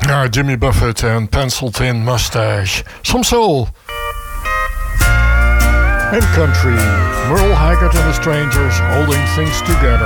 Ja, Jimmy Buffett en Pencil Thin Mustache. Some soul. And country. Merle Haggard and the Strangers holding things together.